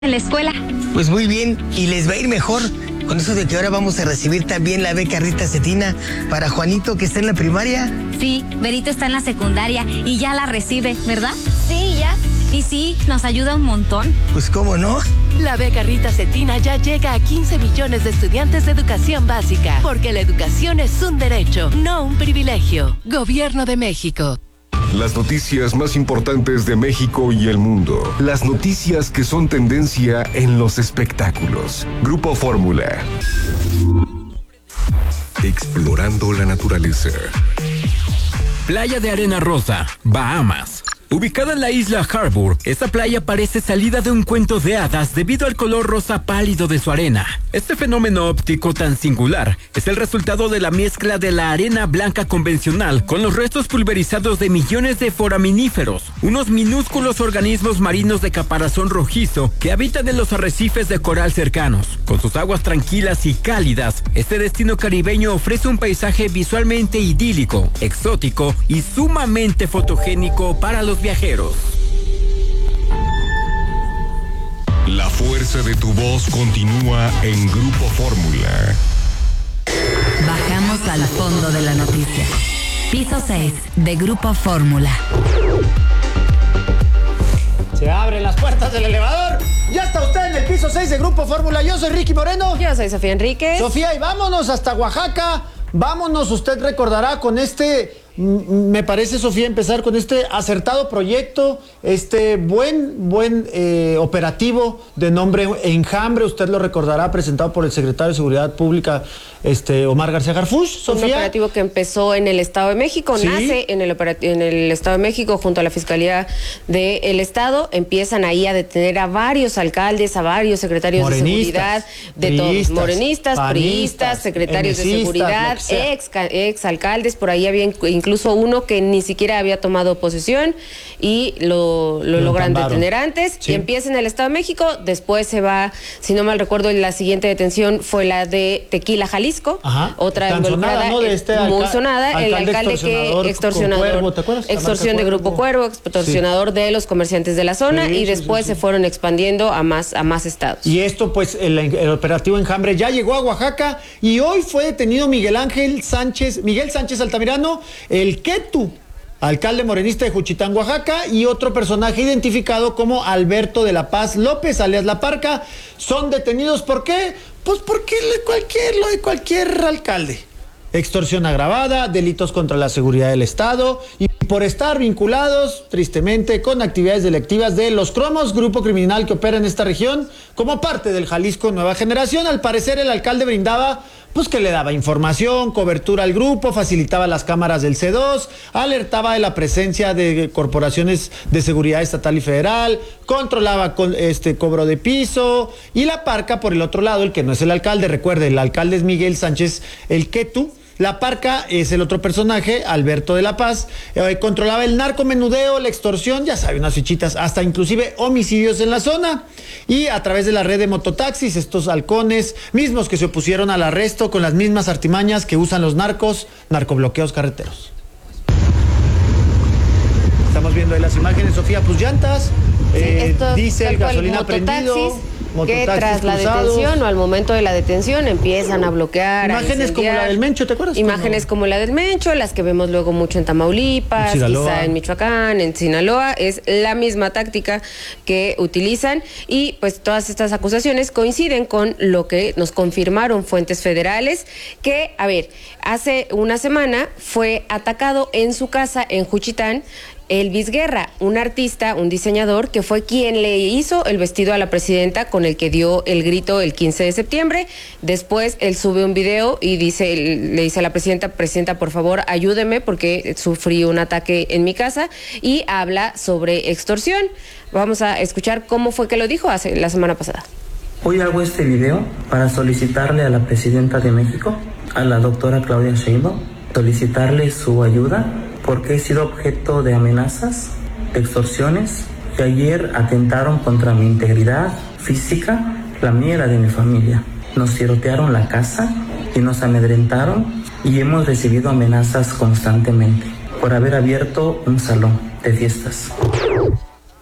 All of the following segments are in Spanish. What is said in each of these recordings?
en la escuela? Pues muy bien, y les va a ir mejor con eso de que ahora vamos a recibir también la beca Rita Cetina para Juanito, que está en la primaria. Sí, Berito está en la secundaria y ya la recibe, ¿verdad? Sí, ya. Y sí, nos ayuda un montón. Pues cómo no. La beca Rita Cetina ya llega a 15 millones de estudiantes de educación básica, porque la educación es un derecho, no un privilegio. Gobierno de México. Las noticias más importantes de México y el mundo. Las noticias que son tendencia en los espectáculos. Grupo Fórmula. Explorando la naturaleza. Playa de arena rosa, Bahamas. Ubicada en la isla Harbour, esta playa parece salida de un cuento de hadas debido al color rosa pálido de su arena. Este fenómeno óptico tan singular es el resultado de la mezcla de la arena blanca convencional con los restos pulverizados de millones de foraminíferos, unos minúsculos organismos marinos de caparazón rojizo que habitan en los arrecifes de coral cercanos. Con sus aguas tranquilas y cálidas, este destino caribeño ofrece un paisaje visualmente idílico, exótico y sumamente fotogénico para los viajeros. La fuerza de tu voz continúa en Grupo Fórmula. Bajamos al fondo de la noticia. Piso 6 de Grupo Fórmula. Se abren las puertas del elevador. Ya está usted en el piso 6 de Grupo Fórmula. Yo soy Ricky Moreno. Yo soy Sofía Enríquez. Sofía, y vámonos hasta Oaxaca. Vámonos, usted recordará con me parece, Sofía, empezar con este acertado proyecto, este buen operativo de nombre Enjambre. Usted lo recordará, presentado por el secretario de Seguridad Pública, Omar García Harfuch. Sofía. Un operativo que empezó en el Estado de México, ¿sí? Nace en el Estado de México junto a la Fiscalía del Estado. Empiezan ahí a detener a varios alcaldes, a varios secretarios de seguridad, de todos, morenistas, priistas, secretarios de seguridad, ex alcaldes. Por ahí había incluso uno que ni siquiera había tomado posesión y lo logran detener antes. Sí. Y empieza en el Estado de México, después se va, si no mal recuerdo, la siguiente detención fue la de Tequila, Jalisco. Ajá. Otra involucrada, ¿no? Muy sonada, el alcalde que extorsionador, extorsión de Grupo Cuervo, extorsionador de los comerciantes de la zona, y después se fueron expandiendo a más estados. Y esto, pues, el operativo Enjambre ya llegó a Oaxaca y hoy fue detenido Miguel Sánchez Altamirano, el Quetu, alcalde morenista de Juchitán, Oaxaca, y otro personaje identificado como Alberto de la Paz López, alias La Parca. Son detenidos, ¿por qué? Pues porque lo de cualquier alcalde. Extorsión agravada, delitos contra la seguridad del Estado y por estar vinculados, tristemente, con actividades delictivas de Los Cromos, grupo criminal que opera en esta región como parte del Jalisco Nueva Generación. Al parecer, el alcalde brindaba, pues, que le daba información, cobertura al grupo, facilitaba las cámaras del C2, alertaba de la presencia de corporaciones de seguridad estatal y federal, controlaba cobro de piso, y La Parca, por el otro lado, el que no es el alcalde, recuerde, el alcalde es Miguel Sánchez el Quetu. La Parca es el otro personaje, Alberto de la Paz, controlaba el narcomenudeo, la extorsión, ya sabe, unas fichitas, hasta inclusive homicidios en la zona. Y a través de la red de mototaxis, estos halcones mismos que se opusieron al arresto con las mismas artimañas que usan los narcobloqueos carreteros. Estamos viendo ahí las imágenes, Sofía, pues llantas, diésel, gasolina prendido. Que tras la detención o al momento de la detención empiezan a bloquear, imágenes como la del Mencho, ¿te acuerdas? Imágenes como la del Mencho, las que vemos luego mucho en Tamaulipas, quizá en Michoacán, en Sinaloa. Es la misma táctica que utilizan, y pues todas estas acusaciones coinciden con lo que nos confirmaron fuentes federales, que, a ver, hace una semana fue atacado en su casa en Juchitán Elvis Guerra, un artista, un diseñador que fue quien le hizo el vestido a la presidenta con el que dio el grito el 15 de septiembre. Después él sube un video y le dice a la presidenta, por favor, ayúdeme porque sufrí un ataque en mi casa, y habla sobre extorsión. Vamos a escuchar cómo fue que lo dijo la semana pasada. Hoy hago este video para solicitarle a la presidenta de México, a la doctora Claudia Sheinbaum, solicitarle su ayuda porque he sido objeto de amenazas, de extorsiones, que ayer atentaron contra mi integridad física, la mía y la de mi familia. Nos tirotearon la casa y nos amedrentaron, y hemos recibido amenazas constantemente por haber abierto un salón de fiestas.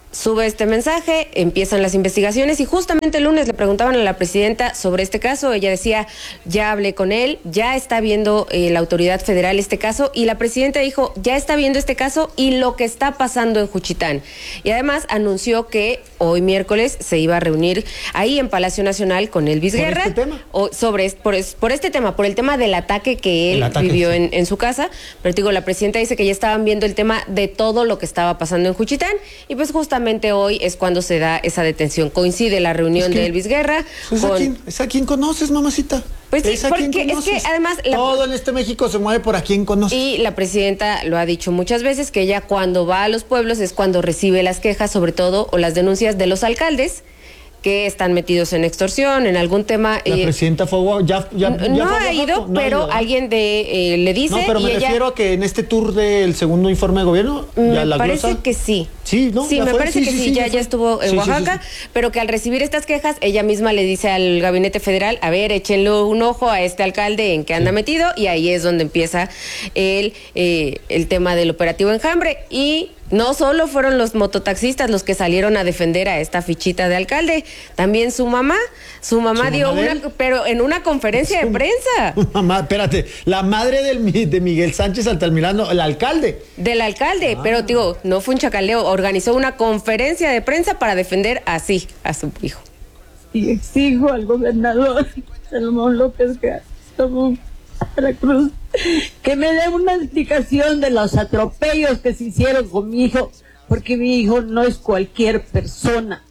sube este mensaje, empiezan las investigaciones y justamente el lunes le preguntaban a la presidenta sobre este caso. Ella decía, ya hablé con él, ya está viendo la autoridad federal este caso, y la presidenta dijo, ya está viendo este caso y lo que está pasando en Juchitán. Y además anunció que hoy miércoles se iba a reunir ahí en Palacio Nacional con Elvis Guerra. ¿Por este tema? Por este tema, por el tema del ataque que él vivió en su casa. Pero digo, la presidenta dice que ya estaban viendo el tema de todo lo que estaba pasando en Juchitán, y pues justamente hoy es cuando se da esa detención. Coincide la reunión de Elvis Guerra ¿Es a quién conoces, mamacita? Pues sí, es a porque quien conoces. es que además todo en este México se mueve por a quien conoces. Y la presidenta lo ha dicho muchas veces, que ella cuando va a los pueblos es cuando recibe las quejas, sobre todo, o las denuncias de los alcaldes que están metidos en extorsión, en algún tema. La presidenta fue no ha ido, pero alguien le dice. No, pero me refiero a que en este tour del segundo informe de gobierno, ya la parece glosa. Que sí. Sí, ¿no? Sí, me parece que sí, ya estuvo en Oaxaca, pero que al recibir estas quejas, ella misma le dice al gabinete federal, a ver, échenle un ojo a este alcalde en que anda metido, y ahí es donde empieza el tema del operativo Enjambre. Y no solo fueron los mototaxistas los que salieron a defender a esta fichita de alcalde, también su mamá dio pero en una conferencia de prensa. Mamá, espérate, la madre de Miguel Sánchez Altamirano, el alcalde. Del alcalde, pero digo, no fue un chacaleo, organizó una conferencia de prensa para defender así a su hijo. Y exijo al gobernador Salomón López Gastón Veracruz que me dé una explicación de los atropellos que se hicieron con mi hijo, porque mi hijo no es cualquier persona,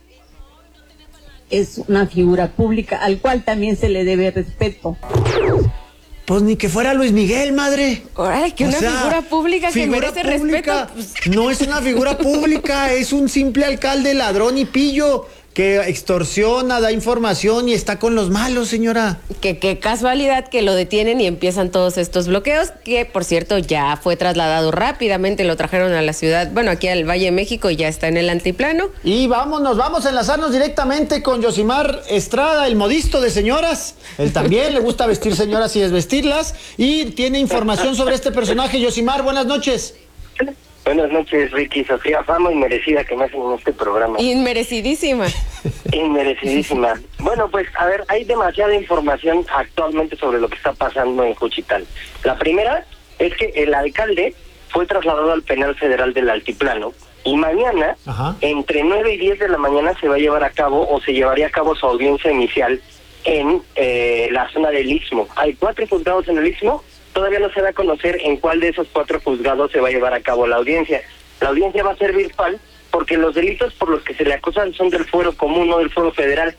es una figura pública al cual también se le debe respeto. Pues ni que fuera Luis Miguel, madre. Ay, que figura pública que merece respeto. Pues. No es una figura pública, es un simple alcalde ladrón y pillo que extorsiona, da información y está con los malos, señora. Qué casualidad que lo detienen y empiezan todos estos bloqueos, que por cierto ya fue trasladado rápidamente, lo trajeron a la ciudad, bueno, aquí al Valle de México, y ya está en el altiplano. Y vamos a enlazarnos directamente con Yosimar Estrada, el modisto de señoras. Él también le gusta vestir señoras y desvestirlas, y tiene información sobre este personaje. Yosimar, buenas noches. Buenas noches, Ricky, Sofía. Fama inmerecida que me hacen en este programa. Inmerecidísima. Inmerecidísima. Bueno, pues, a ver, hay demasiada información actualmente sobre lo que está pasando en Juchitán. La primera es que el alcalde fue trasladado al penal federal del Altiplano, y mañana, entre 9 y 10 de la mañana, se va a llevar a cabo, o se llevaría a cabo, su audiencia inicial en la zona del Istmo. Hay 4 juzgados en el Istmo. Todavía no se da a conocer en cuál de esos 4 juzgados se va a llevar a cabo la audiencia. La audiencia va a ser virtual porque los delitos por los que se le acusan son del fuero común, no del fuero federal.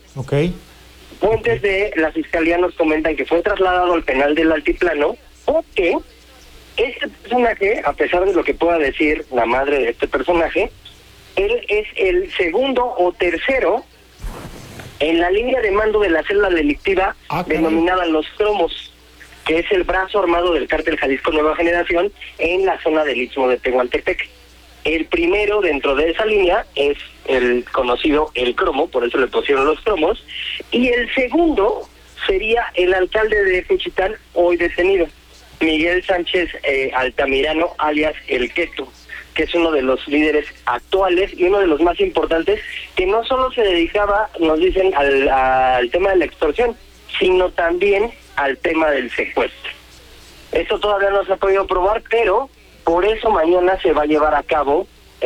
Fuentes de la fiscalía nos comentan que fue trasladado al penal del Altiplano porque este personaje, a pesar de lo que pueda decir la madre de este personaje, él es el segundo o tercero en la línea de mando de la célula delictiva denominada Los Cromos, que es el brazo armado del cártel Jalisco Nueva Generación en la zona del Istmo de Tehuantepec. El primero dentro de esa línea es el conocido El Cromo, por eso le pusieron Los Cromos, y el segundo sería el alcalde de Juchitán, hoy detenido, Miguel Sánchez Altamirano, alias El Quetu, que es uno de los líderes actuales y uno de los más importantes, que no solo se dedicaba, nos dicen, al tema de la extorsión, sino también al tema del secuestro. Esto todavía no se ha podido probar, pero por eso mañana se va a llevar a cabo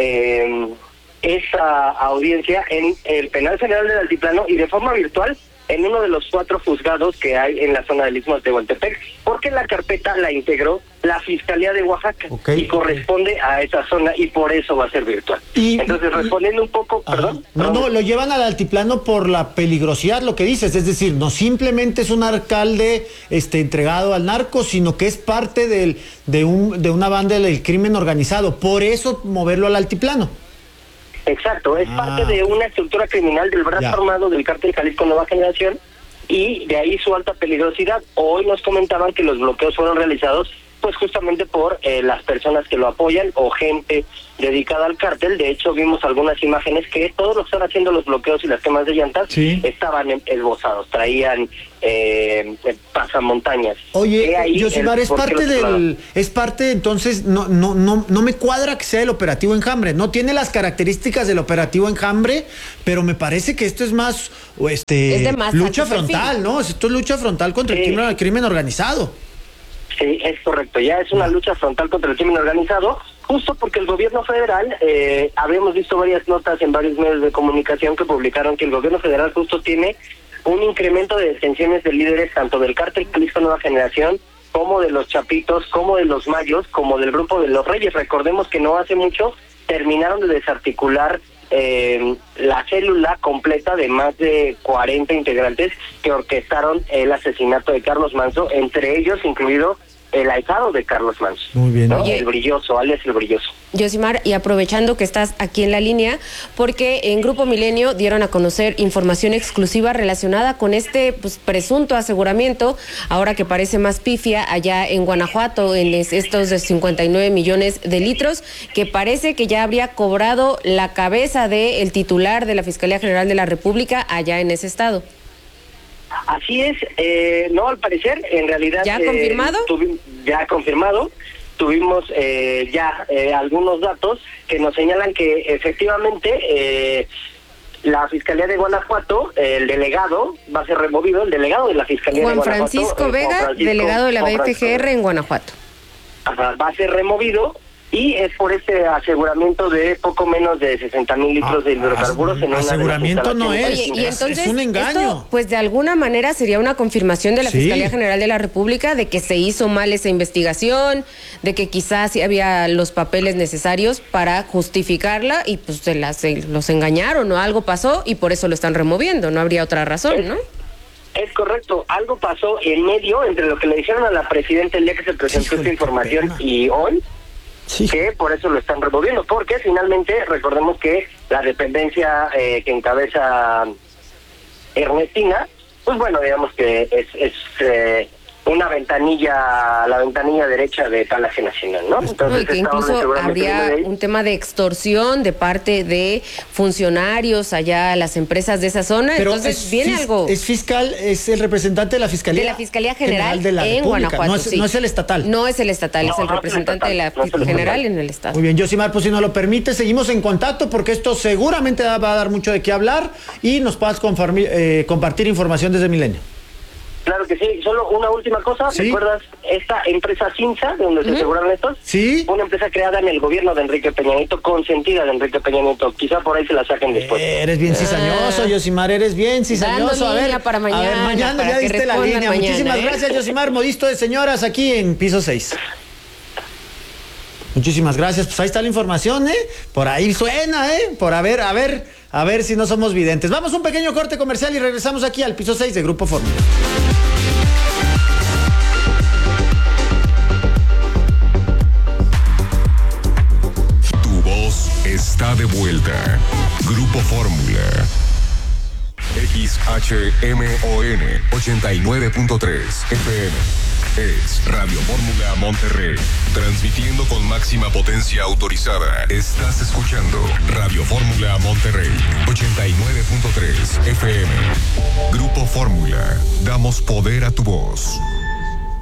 esa audiencia en el Penal Federal del Altiplano, y de forma virtual en uno de los 4 juzgados que hay en la zona del Istmo de Tehuantepec, porque la carpeta la integró la Fiscalía de Oaxaca y corresponde a esa zona, y por eso va a ser virtual. Entonces, respondiendo un poco, perdón. No, lo llevan al altiplano por la peligrosidad, lo que dices, es decir, no simplemente es un alcalde entregado al narco, sino que es parte de una banda del crimen organizado, por eso moverlo al altiplano. Exacto, es parte de una estructura criminal del brazo armado del cártel Jalisco Nueva Generación, y de ahí su alta peligrosidad. Hoy nos comentaban que los bloqueos fueron realizados pues justamente por las personas que lo apoyan o gente dedicada al cártel. De hecho, vimos algunas imágenes que todos los que están haciendo los bloqueos y las quemas de llantas estaban esbozados, traían pasamontañas. Oye, Yosimar, es parte, entonces, no me cuadra que sea el operativo Enjambre. No tiene las características del operativo Enjambre, pero me parece que esto es más, es de más lucha frontal, ¿no? Esto es lucha frontal contra el crimen organizado. Sí, es correcto, ya es una lucha frontal contra el crimen organizado, justo porque el gobierno federal, habíamos visto varias notas en varios medios de comunicación que publicaron que el gobierno federal justo tiene un incremento de detenciones de líderes tanto del cártel Jalisco Nueva Generación, como de los Chapitos, como de los Mayos, como del grupo de los Reyes. Recordemos que no hace mucho terminaron de desarticular la célula completa de más de 40 integrantes que orquestaron el asesinato de Carlos Manzo, entre ellos incluido el ahijado de Carlos Manzo. Muy bien. ¿No? El Brilloso, alias el Brilloso. Yosimar, y aprovechando que estás aquí en la línea, porque en Grupo Milenio dieron a conocer información exclusiva relacionada con este presunto aseguramiento, ahora que parece más pifia, allá en Guanajuato, en estos 59 millones de litros, que parece que ya habría cobrado la cabeza del titular de la Fiscalía General de la República allá en ese estado. Así es, no, al parecer, en realidad... ¿Ya confirmado? Ya confirmado. Tuvimos algunos datos que nos señalan que efectivamente la Fiscalía de Guanajuato, el delegado va a ser removido, el delegado de la Fiscalía de Guanajuato... Juan Francisco Vega, delegado de la BFGR en Guanajuato. Ajá, va a ser removido. Y es por este aseguramiento de poco menos de 60,000 litros de hidrocarburos en una aseguramiento no es. Oye, y entonces, es un engaño. Esto, pues de alguna manera sería una confirmación de la Fiscalía General de la República de que se hizo mal esa investigación, de que quizás sí había los papeles necesarios para justificarla y pues los engañaron o algo pasó y por eso lo están removiendo, no habría otra razón, ¿no? Es correcto, algo pasó en medio entre lo que le dijeron a la presidenta el día que se presentó esta información y hoy. Sí. Que por eso lo están removiendo, porque finalmente recordemos que la dependencia que encabeza Ernestina, pues bueno, digamos que es una ventanilla, la ventanilla derecha de Palacio Nacional, ¿no? Entonces, que incluso habría un tema de extorsión de parte de funcionarios allá a las empresas de esa zona. Pero entonces viene algo. Es fiscal, es el representante de la Fiscalía. De la Fiscalía General de la en República. Guanajuato. No es el estatal. No es el estatal, es el representante de la Fiscalía General en el estado. Muy bien, Yosimar, pues si nos lo permite, seguimos en contacto porque esto seguramente va a dar mucho de qué hablar y nos puedas compartir información desde Milenio. Claro que sí, solo una última cosa, ¿Sí? ¿Recuerdas esta empresa Cinza, de donde se aseguraron estos? Sí. Una empresa creada en el gobierno de Enrique Peña Nieto, consentida de Enrique Peña Nieto, quizá por ahí se la saquen después. Eres bien cizañoso, Yosimar, eres bien cizañoso. A ver, para mañana, ya diste la línea. Mañana, muchísimas gracias, Yosimar, Modisto de Señoras, aquí en Piso 6. Muchísimas gracias, pues ahí está la información, por ahí suena, por a ver si no somos videntes. Vamos a un pequeño corte comercial y regresamos aquí al Piso 6 de Grupo Fórmula. Tu voz está de vuelta. Grupo Fórmula. XHMON 89.3 FM. Es Radio Fórmula Monterrey. Transmitiendo con máxima potencia autorizada. Estás escuchando Radio Fórmula Monterrey 89.3 FM. Grupo Fórmula. Damos poder a tu voz.